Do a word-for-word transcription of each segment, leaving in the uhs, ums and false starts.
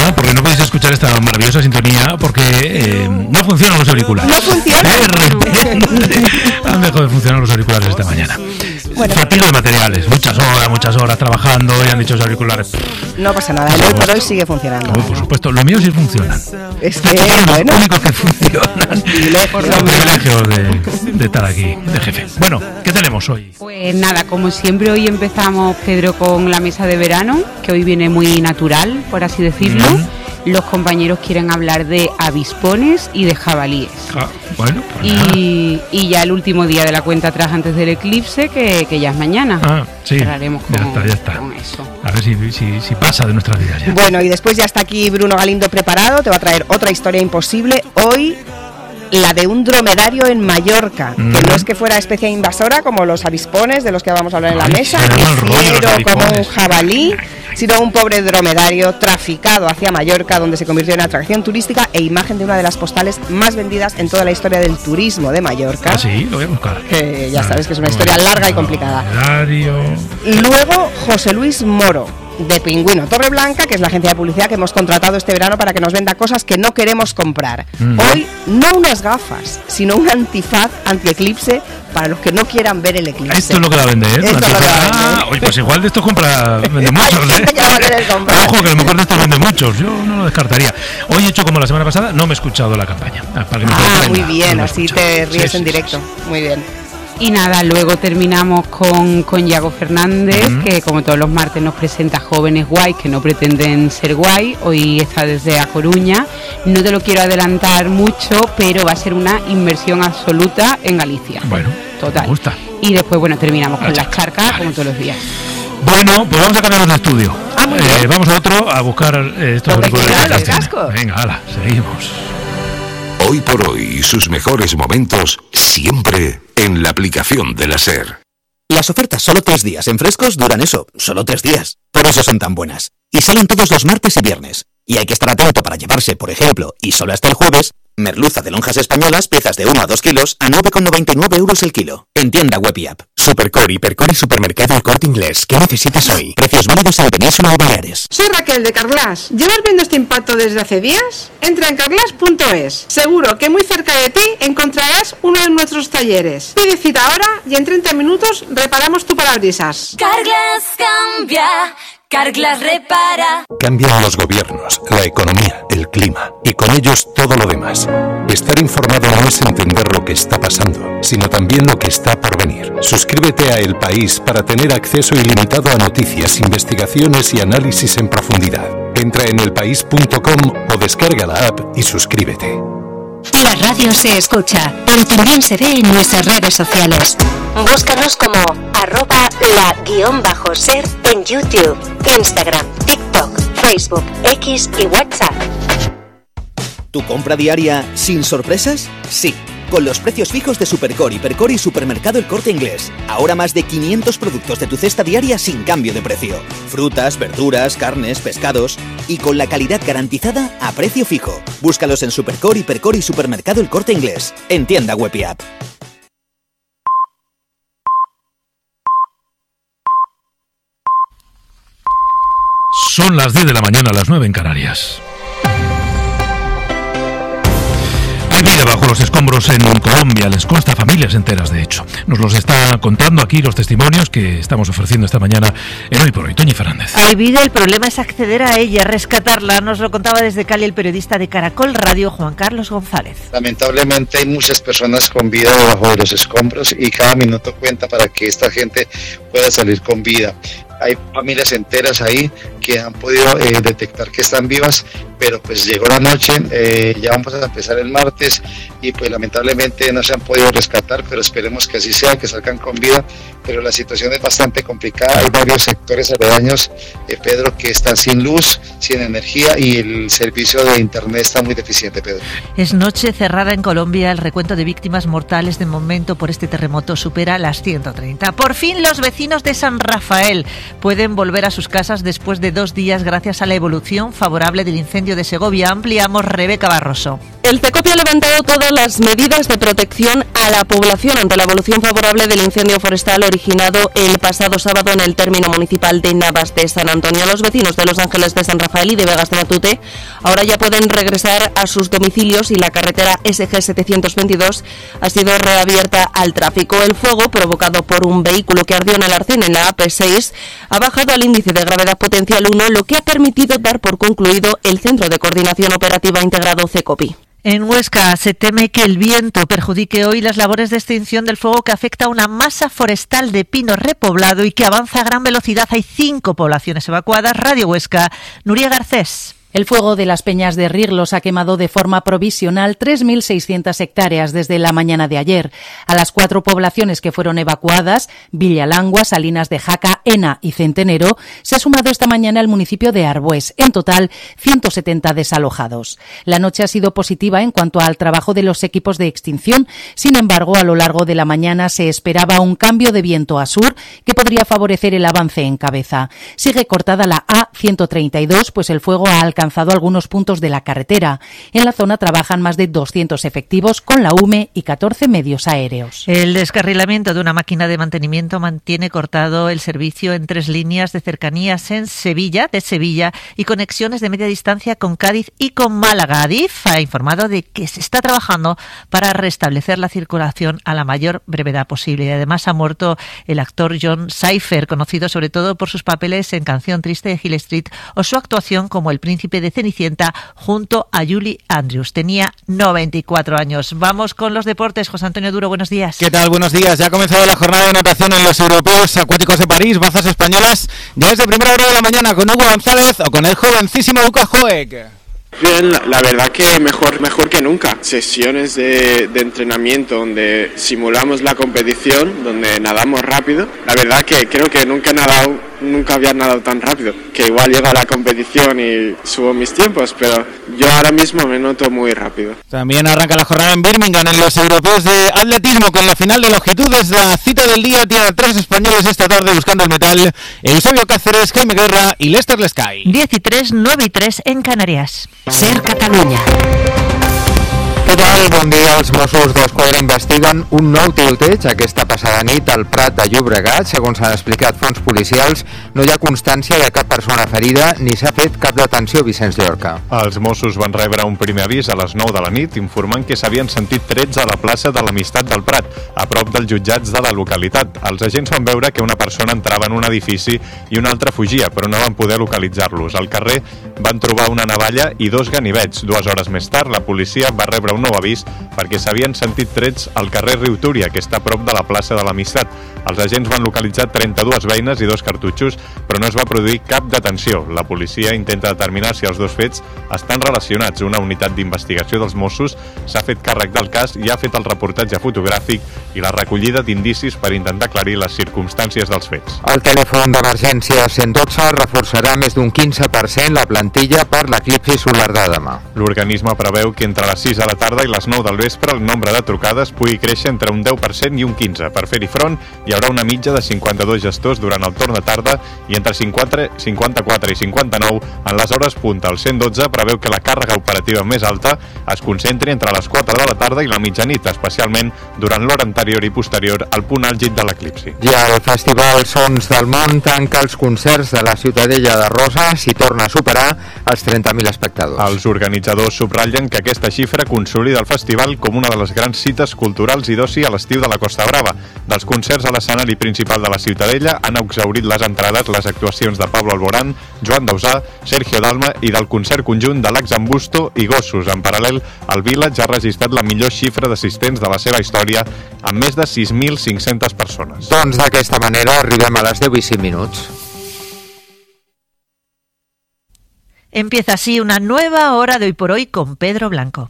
No, porque no podéis escuchar esta maravillosa sintonía porque eh, no funcionan los auriculares. No funciona. De repente han dejado de funcionar los auriculares esta mañana. Bueno, fatiga de materiales, muchas horas, muchas horas trabajando y han dicho los auriculares. No pasa nada, el hoy por hoy sigue funcionando. Oh, por supuesto, los míos sí funcionan. Es que, los bueno, únicos que funcionan. Lejos, los privilegios de, de estar aquí, de jefe. Bueno, ¿qué tenemos hoy? Pues nada, como siempre hoy empezamos, Pedro, con la mesa de verano, que hoy viene muy natural, por así decirlo. Mm. Los compañeros quieren hablar de avispones y de jabalíes. Ah, bueno, pues y, y ya el último día de la cuenta atrás antes del eclipse, que, que ya es mañana. Ah, sí. Cerraremos con, ya está, ya está. con eso. A ver si, si, si pasa de nuestras vidas ya. Bueno, y después ya está aquí Bruno Galindo preparado, te va a traer otra historia imposible. Hoy, la de un dromedario en Mallorca, mm. que no es que fuera especie invasora como los avispones de los que vamos a hablar en la Ay, mesa, ni como un jabalí, sino un pobre dromedario traficado hacia Mallorca, donde se convirtió en atracción turística e imagen de una de las postales más vendidas en toda la historia del turismo de Mallorca. Ah, sí, lo voy a buscar. Que ya sabes que es una historia larga y complicada. Dromedario. Luego, José Luis Moro, de Pingüino Torreblanca, que es la agencia de publicidad que hemos contratado este verano para que nos venda cosas que no queremos comprar. Mm. Hoy, no unas gafas, sino un antifaz anti-eclipse para los que no quieran ver el eclipse. Esto es lo que la vende, ¿eh? Esto es lo que la vende. Ah, oye, pues igual de estos compra, vende muchos, ¿eh? Ojo, que a lo mejor de estos vende muchos, yo no lo descartaría. Hoy he hecho como la semana pasada, no me he escuchado la campaña. Para que me ah, muy bien, no así te ríes sí, en sí, directo. Sí. Muy bien. Y nada, luego terminamos con, con Yago Fernández, uh-huh. que como todos los martes nos presenta jóvenes guays que no pretenden ser guay. Hoy está desde A Coruña. No te lo quiero adelantar mucho, pero va a ser una inversión absoluta en Galicia. Bueno, total. Me gusta. Y después, bueno, terminamos la con charca. las charcas, Vale. como todos los días. Bueno, pues vamos a cambiarnos de estudio. Ah, muy eh, bien. Vamos a otro a buscar eh, estos auriculares. Los cascos. Venga, hala, seguimos. Hoy por hoy y sus mejores momentos siempre en la aplicación de la SER. Las ofertas solo tres días en frescos duran eso, solo tres días. Por eso son tan buenas. Y salen todos los martes y viernes. Y hay que estar atento para llevarse, por ejemplo, y solo hasta el jueves, merluza de lonjas españolas, piezas de uno a dos kilos, a nueve con noventa y nueve euros el kilo. En tienda web y app. Supercore, Hipercore y Supermercado El Corte Inglés. ¿Qué necesitas hoy? Precios válidos en Península y Baleares. Soy Raquel de Carglass. ¿Llevas viendo este impacto desde hace días? Entra en carglass punto es. Seguro que muy cerca de ti encontrarás uno de nuestros talleres. Pide cita ahora y en treinta minutos reparamos tu parabrisas. Carglass cambia. Carglass repara. Cambian los gobiernos, la economía, el clima y con ellos todo lo demás. Estar informado no es entender lo que está pasando, sino también lo que está por venir. Suscríbete a El País para tener acceso ilimitado a noticias, investigaciones y análisis en profundidad. Entra en elpaís punto com o descarga la app y suscríbete. La radio se escucha, pero también se ve en nuestras redes sociales. Búscanos como arroba la guión bajo ser en YouTube, Instagram, TikTok, Facebook, X y WhatsApp. ¿Tu compra diaria sin sorpresas? Sí, con los precios fijos de Supercore, Hipercore y Supermercado El Corte Inglés. Ahora más de quinientos productos de tu cesta diaria sin cambio de precio. Frutas, verduras, carnes, pescados y con la calidad garantizada a precio fijo. Búscalos en Supercore, Hipercore y Supermercado El Corte Inglés. En tienda web y app. Son las diez de la mañana, las nueve en Canarias. Hay vida bajo los escombros en Colombia, les consta familias enteras, de hecho. Nos los está contando aquí los testimonios que estamos ofreciendo esta mañana en Hoy por Hoy. Toñi Fernández. Hay vida, el problema es acceder a ella, rescatarla. Nos lo contaba desde Cali el periodista de Caracol Radio, Juan Carlos González. Lamentablemente hay muchas personas con vida debajo de los escombros y cada minuto cuenta para que esta gente pueda salir con vida. Hay familias enteras ahí que han podido eh, detectar que están vivas, pero pues llegó la noche, eh, ya vamos a empezar el martes y pues lamentablemente no se han podido rescatar, pero esperemos que así sea, que salgan con vida, pero la situación es bastante complicada. Hay varios sectores aledaños, eh, Pedro, que están sin luz, sin energía y el servicio de internet está muy deficiente, Pedro. Es noche cerrada en Colombia, el recuento de víctimas mortales de momento por este terremoto supera las ciento treinta. Por fin los vecinos de San Rafael pueden volver a sus casas después de dos días gracias a la evolución favorable del incendio de Segovia. Ampliamos, Rebeca Barroso. El CECOPI ha levantado todas las medidas de protección a la población ante la evolución favorable del incendio forestal originado el pasado sábado en el término municipal de Navas de San Antonio. Los vecinos de Los Ángeles de San Rafael y de Vegas de Matute ahora ya pueden regresar a sus domicilios y la carretera S G setecientos veintidós ha sido reabierta al tráfico. El fuego, provocado por un vehículo que ardió en el arcén en la A P seis, ha bajado al índice de gravedad potencial uno, lo que ha permitido dar por concluido el Centro de Coordinación Operativa Integrado CECOPI. En Huesca se teme que el viento perjudique hoy las labores de extinción del fuego que afecta a una masa forestal de pino repoblado y que avanza a gran velocidad. Hay cinco poblaciones evacuadas. Radio Huesca, Nuria Garcés. El fuego de las Peñas de Rirlos ha quemado de forma provisional tres mil seiscientas hectáreas desde la mañana de ayer. A las cuatro poblaciones que fueron evacuadas, Villalangua, Salinas de Jaca, Ena y Centenero, se ha sumado esta mañana el municipio de Arbués. En total, ciento setenta desalojados. La noche ha sido positiva en cuanto al trabajo de los equipos de extinción. Sin embargo, a lo largo de la mañana se esperaba un cambio de viento a sur que podría favorecer el avance en cabeza. Sigue cortada la A ciento treinta y dos, pues el fuego ha alcanzado alcanzado algunos puntos de la carretera. En la zona trabajan más de doscientos efectivos con la U M E y catorce medios aéreos. El descarrilamiento de una máquina de mantenimiento mantiene cortado el servicio en tres líneas de cercanías en Sevilla, de Sevilla y conexiones de media distancia con Cádiz y con Málaga. Adif ha informado de que se está trabajando para restablecer la circulación a la mayor brevedad posible. Y además ha muerto el actor John Cypher, conocido sobre todo por sus papeles en Canción Triste de Hill Street o su actuación como el príncipe de Cenicienta junto a Julie Andrews. Tenía noventa y cuatro años. Vamos con los deportes. José Antonio Duro, buenos días. ¿Qué tal? Buenos días. Ya ha comenzado la jornada de natación en los Europeos Acuáticos de París. Bazas españolas ya desde primera hora de la mañana con Hugo González o con el jovencísimo Lucas Joek. Bien, la, la verdad que mejor mejor que nunca. Sesiones de, de entrenamiento donde simulamos la competición, donde nadamos rápido. La verdad que creo que nunca he nadado, nunca había nadado tan rápido. Que igual llega a la competición y subo mis tiempos, pero yo ahora mismo me noto muy rápido. También arranca la jornada en Birmingham en los Europeos de Atletismo con la final de longitudes. La cita del día tiene a tres españoles esta tarde buscando el metal. Eusebio Cáceres, Jaime Guerra y Lester Lescay. diez y tres, nueve y tres en Canarias. Ser Catalunya. Què tal? Bon dia. Els Mossos d'Esquadra investiguen un nou tiroteig aquesta passada nit al Prat de Llobregat. Segons han explicat fonts policials, no hi ha constància de cap persona ferida ni s'ha fet cap detenció. Vicenç Llorca. Els Mossos van rebre un primer avís a les nou de la nit informant que s'havien sentit trets a la plaça de l'Amistat del Prat, a prop dels jutjats de la localitat. Els agents van veure que una persona entrava en un edifici i una altra fugia, però no van poder localitzar-los. Al carrer van trobar una navalla i dos ganivets. Dues hores més tard, la policia va rebre un nou avís perquè s'havien sentit trets al carrer Riu Túria, que està a prop de la plaça de l'Amistat. Els agents van localitzar trenta-dues beines i dos cartutxos, però no es va produir cap detenció. La policia intenta determinar si els dos fets estan relacionats. Una unitat d'investigació dels Mossos s'ha fet càrrec del cas i ha fet el reportatge fotogràfic i la recollida d'indicis per intentar aclarir les circumstàncies dels fets. El telèfon d'emergència cent dotze reforçarà més d'un quinze per cent la plantilla per l'eclipsi solar de demà. L'organisme preveu que entre les sis de la tarda i les nou del vespre el nombre de trucades pugui créixer entre un deu per cent i un quinze per cent. Per fer-hi front, hi haurà una mitja de cinquanta-dos gestors durant el torn de tarda i entre cinquanta-quatre i cinquanta-nou en les hores punta. El cent dotze preveu que la càrrega operativa més alta es concentri entre les quatre de la tarda i la mitjanit, especialment durant l'hora anterior i posterior al punt àlgid de l'eclipsi. I el Festival Sons del Món tanca els concerts de la Ciutadella de Roses i torna a superar els trenta mil espectadors. Els organitzadors subratllen que aquesta xifra consolida el festival com una de les grans cites culturals i d'oci a l'estiu de la Costa Brava. Dels concerts a l'escenari principal de la Ciutadella han exhaurit les entrades les actuacions de Pablo Alborán, Joan Dausà, Sergio Dalma i del concert conjunt de l'Ax Ambusto i Gossos. En paral·lel, el Village ha registrat la millor xifra d'assistents de la seva història amb més de sis mil cinc-centes persones. Doncs d'aquesta manera arribem a les deu i cinc minuts. Empieza así una nueva hora de Hoy por Hoy con Pedro Blanco.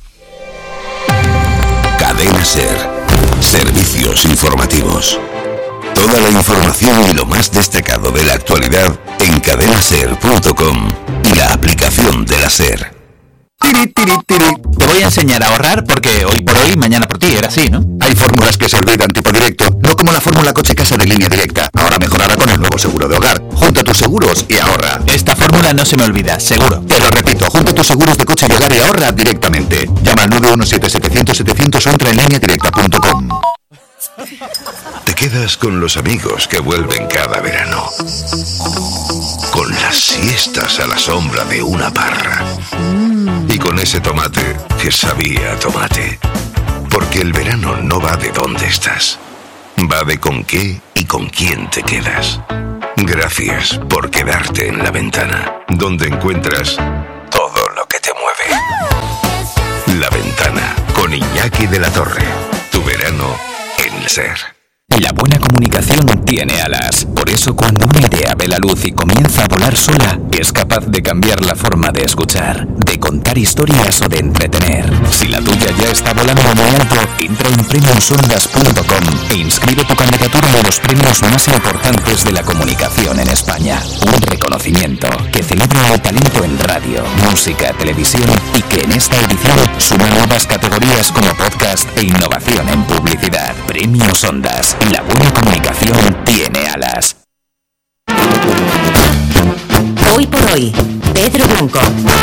Cadena SER. Servicios informativos. Toda la información y lo más destacado de la actualidad en cadena ser punto com y la aplicación de la SER. Tiri, tiri, tiri. Te voy a a enseñar a ahorrar porque hoy por hoy, mañana por ti, era así, ¿no? Hay fórmulas que se olvidan tipo directo, no como la fórmula coche-casa de Línea Directa. Ahora mejorará con el nuevo seguro de hogar. Junta tus seguros y ahorra. Esta fórmula no se me olvida, seguro. Te lo repito, junta tus seguros de coche y hogar y ahorra directamente. Llama al nueve uno siete siete cero cero siete cero cero o entra en línea directa punto com. Te quedas con los amigos que vuelven cada verano. Con las siestas a la sombra de una parra. Y con ese tomate que sabía a tomate. Porque el verano no va de dónde estás. Va de con qué y con quién te quedas. Gracias por quedarte en La Ventana, donde encuentras todo lo que te mueve. La Ventana, con Iñaki de la Torre. Tu verano en Ser. La buena comunicación tiene alas. Por eso cuando una idea ve la luz y comienza a volar sola, es capaz de cambiar la forma de escuchar, de contar historias o de entretener. Si la tuya ya está volando muy alto, entra en premios ondas punto com e inscribe tu candidatura a los premios más importantes de la comunicación en España. Un reconocimiento que celebra el talento en radio, música, televisión y que en esta edición suma nuevas categorías como podcast e innovación en publicidad. Premios Ondas. La buena comunicación tiene alas. Hoy por hoy, Pedro Blanco.